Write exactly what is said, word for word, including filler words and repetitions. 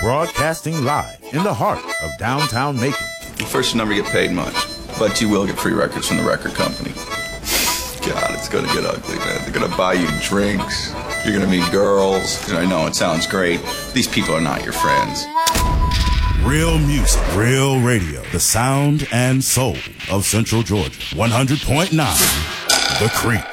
Broadcasting live in the heart of downtown Macon. First, you never get paid much, but you will get free records from the record company. God, it's going to get ugly, man. They're going to buy you drinks. You're going to meet girls. I know it sounds great. These people are not your friends. Real music, real radio. The sound and soul of Central Georgia. one hundred point nine The Creek.